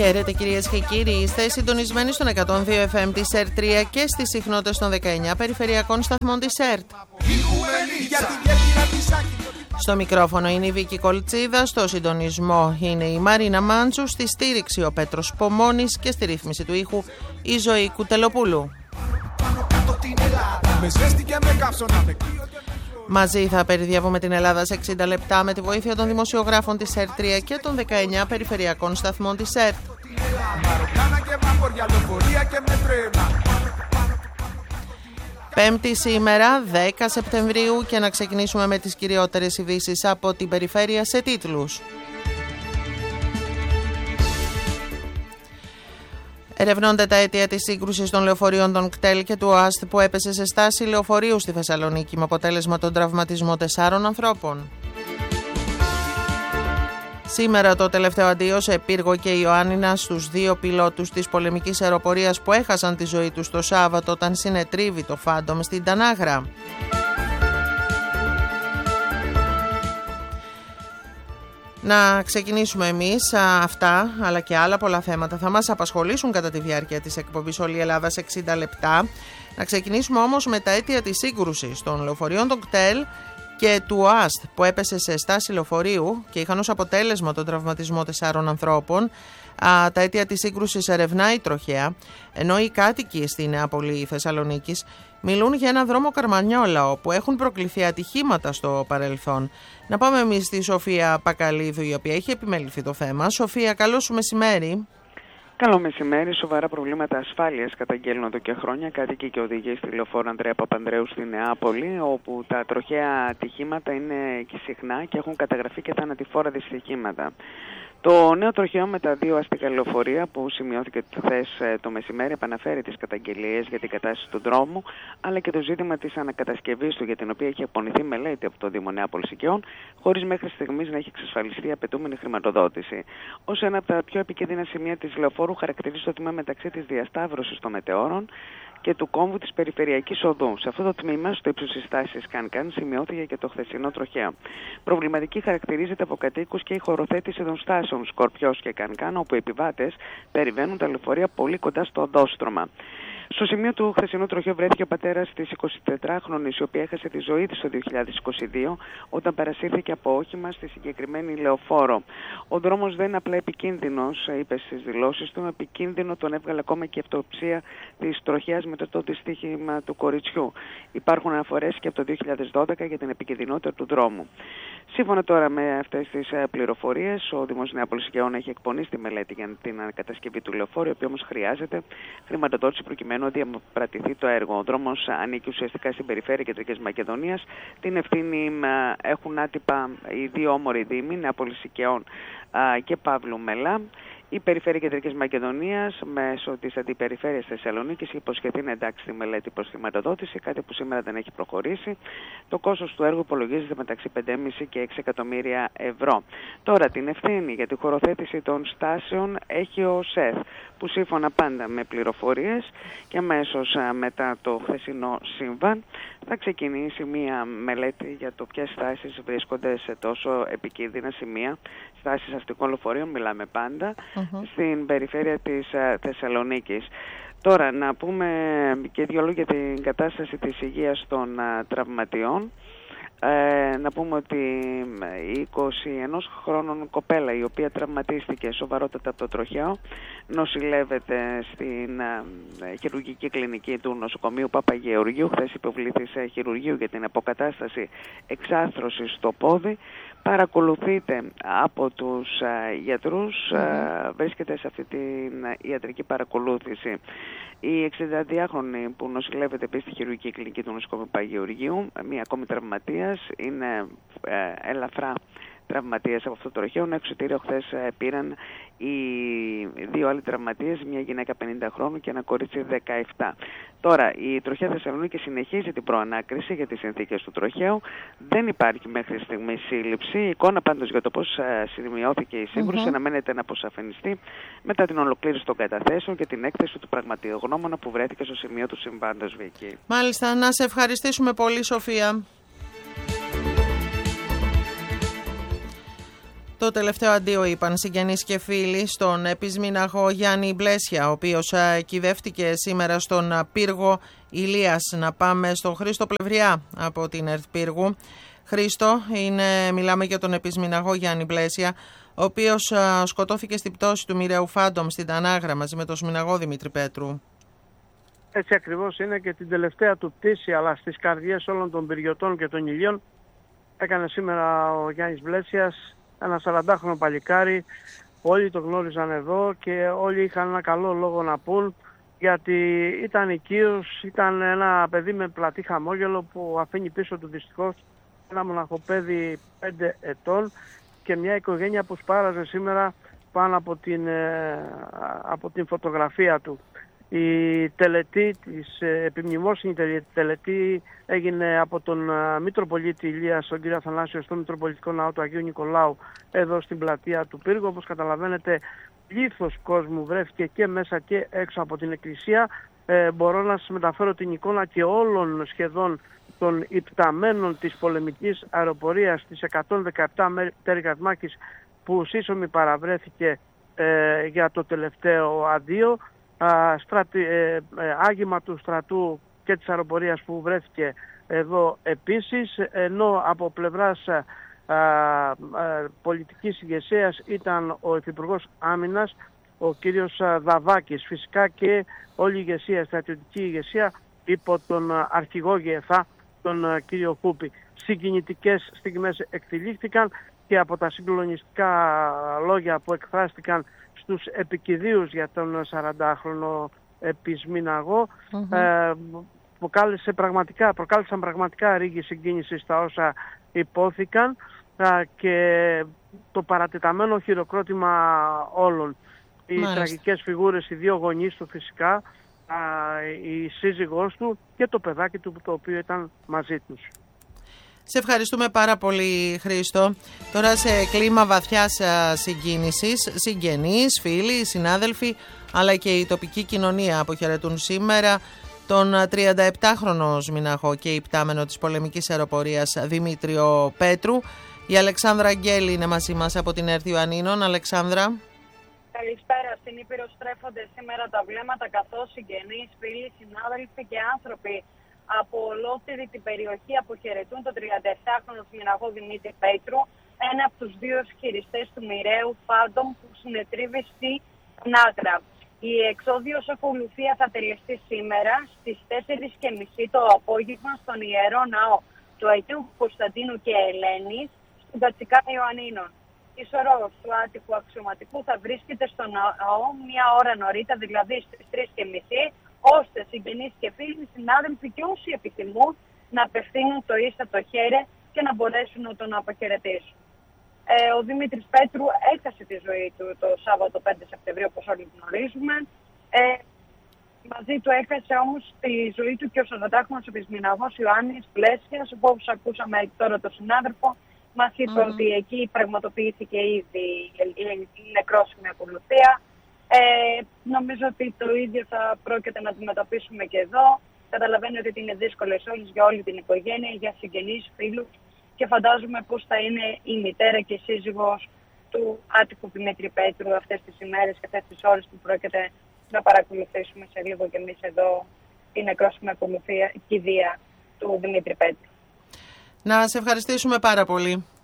Χαίρετε κυρίες και κύριοι, είστε συντονισμένοι στον 102 FM της ΕΡΤ3 και στις συχνότητες των 19 περιφερειακών σταθμών της ΕΡΤ. Στο μικρόφωνο είναι η Βίκη Κολτσίδα, στο συντονισμό είναι η Μαρίνα Μάντσου, στη στήριξη ο Πέτρος Πομώνης και στη ρύθμιση του ήχου η Ζωή Κουτελοπούλου. Μαζί θα περιδιαβούμε την Ελλάδα σε 60 λεπτά με τη βοήθεια των δημοσιογράφων της ΕΡΤ3 και των 19 περιφερειακών σταθμών της ΕΡΤ. Πέμπτη σήμερα, 10 Σεπτεμβρίου, και να ξεκινήσουμε με τις κυριότερες ειδήσεις από την περιφέρεια σε τίτλους. Ερευνώνται τα αίτια της σύγκρουσης των λεωφορείων των ΚΤΕΛ και του ΑΣΤ που έπεσε σε στάση λεωφορείου στη Θεσσαλονίκη με αποτέλεσμα τον τραυματισμό 4 ανθρώπων. Σήμερα το τελευταίο αντίο σε Πύργο και Ιωάννινα στους 2 πιλότους της πολεμικής αεροπορίας που έχασαν τη ζωή τους το Σάββατο όταν συνετρίβει το Φάντομ στην Τανάγρα. Να ξεκινήσουμε εμείς. Αυτά αλλά και άλλα πολλά θέματα θα μας απασχολήσουν κατά τη διάρκεια της εκπομπής Όλη η Ελλάδα σε 60 λεπτά. Να ξεκινήσουμε όμως με τα αίτια της σύγκρουσης των λεωφορείων των ΚΤΕΛ και του ΑΣΤ που έπεσε σε στάση λεωφορείου και είχαν ως αποτέλεσμα τον τραυματισμό 4 ανθρώπων. Τα αίτια της σύγκρουσης ερευνάει η τροχέα, ενώ οι κάτοικοι στη Νέα Πόλη Θεσσαλονίκης μιλούν για ένα δρόμο Καρμανιόλα όπου έχουν προκληθεί ατυχήματα στο παρελθόν. Να πάμε εμείς στη Σοφία Πακαλίδου, η οποία έχει επιμεληθεί το θέμα. Σοφία, καλό σου μεσημέρι. Καλό μεσημέρι. Σοβαρά προβλήματα ασφάλειας καταγγέλνουν εδώ και χρόνια κάτοικοι και οδηγοί στη λεωφόρο Ανδρέα Παπανδρέου στη Νεάπολη, όπου τα τροχαία ατυχήματα είναι και συχνά και έχουν καταγραφεί και θανατηφόρα δυστυχήματα. Το νέο τροχαίο με τα 2 αστικά λεωφορεία που σημειώθηκε χθες το μεσημέρι επαναφέρει τις καταγγελίες για την κατάσταση του δρόμου, αλλά και το ζήτημα της ανακατασκευής του, για την οποία έχει εκπονηθεί μελέτη από το Δήμο Νεάπολης Οικειών, χωρίς μέχρι στιγμής να έχει εξασφαλιστεί η απαιτούμενη χρηματοδότηση. Ως ένα από τα πιο επικίνδυνα σημεία της λεωφόρου χαρακτηρίζει το τμήμα μεταξύ της διασταύρωσης των μετεώρων και του κόμβου της περιφερειακής οδού. Σε αυτό το τμήμα, στο ύψος της στάσης Καν-Καν, σημειώθηκε και το χθεσινό τροχαίο. Προβληματική χαρακτηρίζεται από κατοίκους και η χωροθέτηση των στάσεων Σκορπιός και Καν-Καν, όπου οι επιβάτες περιβαίνουν τα λεωφορεία πολύ κοντά στο οδόστρωμα. Στο σημείο του χθεσινού τροχαίου βρέθηκε ο πατέρας της 24χρονης, η οποία έχασε τη ζωή της το 2022 όταν παρασύρθηκε από όχημα στη συγκεκριμένη λεωφόρο. Ο δρόμος δεν είναι απλά επικίνδυνος, είπε στις δηλώσεις του, επικίνδυνο τον έβγαλε ακόμα και η αυτοψία της τροχέας μετά το δυστύχημα του κοριτσιού. Υπάρχουν αναφορές και από το 2012 για την επικίνδυνοτητα του δρόμου. Σύμφωνα τώρα με αυτές τις πληροφορίες, ο Δήμος Νεάπολης Οικειών έχει εκπονήσει τη μελέτη για την ανακατασκευή του λεωφόρου, η οποία όμως χρειάζεται χρηματοδότηση προκειμένου να διαπρατηθεί το έργο. Ο δρόμος ανήκει ουσιαστικά στην περιφέρεια Κεντρικής Μακεδονίας. Την ευθύνη έχουν άτυπα οι 2 όμοροι δήμοι, Νεάπολης Οικειών και Παύλου Μελά. Η Περιφέρεια Κεντρικής Μακεδονίας μέσω της Αντιπεριφέρειας Θεσσαλονίκης έχει υποσχεθεί να εντάξει τη μελέτη προς χρηματοδότηση, κάτι που σήμερα δεν έχει προχωρήσει. Το κόστος του έργου υπολογίζεται μεταξύ 5,5 και 6 εκατομμύρια ευρώ. Τώρα την ευθύνη για τη χωροθέτηση των στάσεων έχει ο ΣΕΘ, που σύμφωνα πάντα με πληροφορίες και αμέσως μετά το χθεσινό σύμβαν θα ξεκινήσει μία μελέτη για το ποιες στάσεις βρίσκονται σε τόσο επικίνδυνα σημεία, στάσεις αστικών λεωφορείων μιλάμε πάντα, στην περιφέρεια της Θεσσαλονίκης. Τώρα να πούμε και 2 λόγια για την κατάσταση της υγείας των τραυματιών. Να πούμε ότι η 21 χρόνων κοπέλα, η οποία τραυματίστηκε σοβαρότατα από το τροχαίο, νοσηλεύεται στην χειρουργική κλινική του νοσοκομείου Παπαγεωργίου. Χθες υποβλήθη σε χειρουργείο για την αποκατάσταση εξάρθρωσης στο πόδι. Παρακολουθείται από τους γιατρούς, βρίσκεται σε αυτή την ιατρική παρακολούθηση. Η 62χρονη που νοσηλεύεται επίσης στη χειρουργική κλινική του νοσοκομείου Παπαγεωργίου, μία ακόμη τραυματίας, είναι ελαφρά τραυματίες από αυτό το τροχαίο. Ένα εξωτήριο χθες πήραν οι 2 άλλοι τραυματίες, μια γυναίκα 50 χρόνων και ένα κορίτσι 17. Τώρα, η τροχαία Θεσσαλονίκη συνεχίζει την προανάκριση για τις συνθήκες του τροχαίου. Δεν υπάρχει μέχρι στιγμή σύλληψη. Η εικόνα πάντως για το πώς σημειώθηκε η σύγκρουση αναμένεται να αποσαφινιστεί μετά την ολοκλήρωση των καταθέσεων και την έκθεση του πραγματογνώμονα που βρέθηκε στο σημείο του συμβάντος, Βίκη. Μάλιστα, να σε ευχαριστήσουμε πολύ, Σοφία. Το τελευταίο αντίο είπαν συγγενείς και φίλοι στον επισμηναγό Γιάννη Μπλέσια, ο οποίος κυδεύτηκε σήμερα στον πύργο Ηλίας. Να πάμε στον Χρήστο Πλευριά από την ΕΡΤ Πύργου. Χρήστο, μιλάμε για τον επισμηναγό Γιάννη Μπλέσια, ο οποίος σκοτώθηκε στην πτώση του μοιραίου Φάντομ στην Τανάγρα μαζί με τον σμηναγό Δημήτρη Πέτρου. Έτσι ακριβώς είναι, και την τελευταία του πτήση, αλλά στις καρδιές όλων των πυριωτών και των ηλιών, έκανε σήμερα ο Γιάννης Μπλέσιας, ένα 40χρονο παλικάρι. Όλοι το γνώριζαν εδώ και όλοι είχαν ένα καλό λόγο να πούν, γιατί ήταν οικείος, ήταν ένα παιδί με πλατή χαμόγελο που αφήνει πίσω του δυστυχώς ένα μοναχοπέδι 5 ετών και μια οικογένεια που σπάραζε σήμερα πάνω από την φωτογραφία του. Η τελετή της επιμνημόσυνη τελετή έγινε από τον Μητροπολίτη Ηλίας, τον κύριο Αθανάσιο, στο Μητροπολιτικό Ναό του Αγίου Νικολάου, εδώ στην πλατεία του Πύργου. Όπως καταλαβαίνετε, πλήθος κόσμου βρέθηκε και μέσα και έξω από την εκκλησία. Μπορώ να σας μεταφέρω την εικόνα και όλων σχεδόν των υπταμένων της πολεμικής αεροπορίας της 117 Τέρικας Μάχης που σύσσωμη παραβρέθηκε για το τελευταίο αντίο. Άγημα του στρατού και της αεροπορίας που βρέθηκε εδώ επίσης, ενώ από πλευράς πολιτικής ηγεσίας ήταν ο Υφυπουργός Άμυνας, ο κύριος Δαβάκης, φυσικά και όλη η ηγεσία, στρατιωτική ηγεσία υπό τον αρχηγό ΓΕΘΑ, τον κύριο Κούπη. Συγκινητικές στιγμές εκτελήχθηκαν και από τα συγκλονιστικά λόγια που εκφράστηκαν στους επικηδίους για τον 40χρονο επισμηναγό, προκάλεσαν πραγματικά ρίγη συγκίνηση στα όσα υπόθηκαν και το παρατεταμένο χειροκρότημα όλων. Οι τραγικές φιγούρες, οι δύο γονείς του φυσικά, η σύζυγός του και το παιδάκι του το οποίο ήταν μαζί τους. Σε ευχαριστούμε πάρα πολύ, Χρήστο. Τώρα σε κλίμα βαθιάς συγκίνησης, συγγενείς, φίλοι, συνάδελφοι, αλλά και η τοπική κοινωνία αποχαιρετούν σήμερα τον 37χρονο σμηναγό και υπτάμενο της πολεμικής αεροπορίας Δημήτριο Πέτρου. Η Αλεξάνδρα Αγγέλη είναι μαζί μας από την ΕΡΤ Ιωαννίνων. Αλεξάνδρα. Καλησπέρα. Στην Ήπειρο στρέφονται σήμερα τα βλέμματα, καθώς συγγενείς, φίλοι, συνάδελφοι και άνθρωποι από ολόκληρη την περιοχή αποχαιρετούν τον 37χρονο σμηναγό Δημήτρη Πέτρου, ένα από τους δύο χειριστές του μοιραίου Φάντομ που συνετρίβει στη Τανάγρα. Η εξόδιος ακολουθία θα τελεστεί σήμερα στις 4:30 το απόγευμα στον Ιερό Ναό του Αγίου Κωνσταντίνου και Ελένης στην Κατσικάνα Ιωαννίνων. Η σωρός του άτυχου αξιωματικού θα βρίσκεται στον ναό μία ώρα νωρίτερα, δηλαδή στις 3:30, ώστε συγγενείς και φίλοι, συνάδελφοι και όσοι επιθυμούν να απευθύνουν το ίστατο χέρι και να μπορέσουν να τον αποχαιρετήσουν. Ο Δημήτρης Πέτρου έχασε τη ζωή του το Σάββατο 5 Σεπτεμβρίου, όπως όλοι γνωρίζουμε. Μαζί του έχασε όμως τη ζωή του και ο 40χρονος επισμηναγός Ιωάννης Μπλέσιας, όπως ακούσαμε τώρα τον συνάδελφο, μας είπε ότι εκεί πραγματοποιήθηκε ήδη η νεκρόσιμη ακολουθία. Νομίζω ότι το ίδιο θα πρόκειται να αντιμετωπίσουμε και εδώ. Καταλαβαίνω ότι είναι δύσκολες ώρες για όλη την οικογένεια, για συγγενείς, φίλους, και φαντάζομαι πώς θα είναι η μητέρα και η σύζυγος του άτυχου Δημήτρη Πέτρου αυτές τις ημέρες και αυτές τις ώρες που πρόκειται να παρακολουθήσουμε σε λίγο και εμείς εδώ η νεκρόσιμη ακολουθία, κηδεία του Δημήτρη Πέτρου. Να σε ευχαριστήσουμε πάρα πολύ.